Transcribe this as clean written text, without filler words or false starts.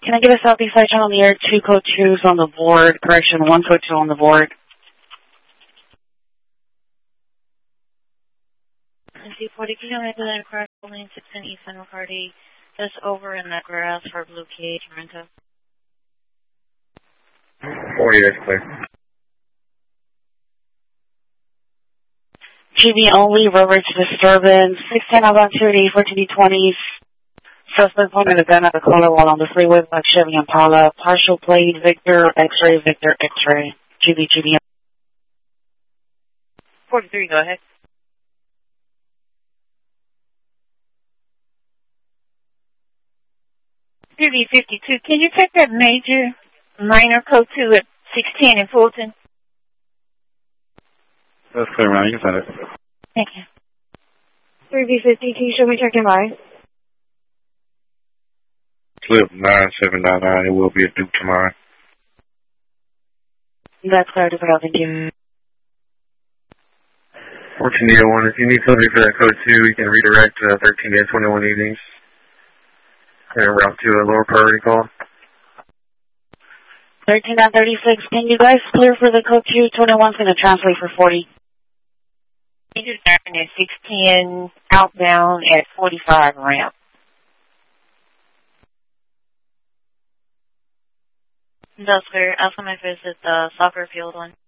Can I get a Southeast Side channel on the air? 2 code 2s on the board. Correction, 1 code 2 on the board. C40, can you make that across lane 6 and East San McCarty? Just over in the grass for Blue Cage, Toronto. 40, that's clear. GB only, roadworks disturbance. 610 outbound 280, 1420s. Suspect pointed a gun at the corner wall on the freeway, black Chevy Impala. Partial plate, Victor, X-ray, Victor, X-ray. GB. 43, go ahead. GB 52, can you check that major minor code 2 at 610 in Fulton? That's clear, man. You can send it. Thank you. 3B50, can you show me check your line? Slip 9799, it will be a Duke tomorrow. That's clear to put out, thank you. 1401, if you need somebody for that code 2, you can redirect 13 to 21 evenings. And route to a lower priority call. 13 on 36, can you guys clear for the code 2? 21's going to translate for 40. Major starting at 610, outbound at 45 ramp. That's clear. Also, my visit the soccer field one.